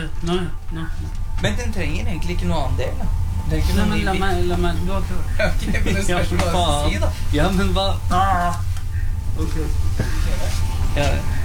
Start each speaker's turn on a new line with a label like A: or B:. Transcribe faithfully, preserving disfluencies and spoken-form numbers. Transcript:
A: Nå, nå.
B: Men den trenger egentlig ikke noe annen del, da. Det er ikke
A: Nei,
B: noe
A: men
B: ny
A: la
B: bit.
A: meg, la meg, du har klart.
B: Ok, men det
A: Ja,
B: spørs
A: for
B: hva du
A: faen.
B: sier, da.
A: Ja, men hva? Ah. Ok.
B: Ja,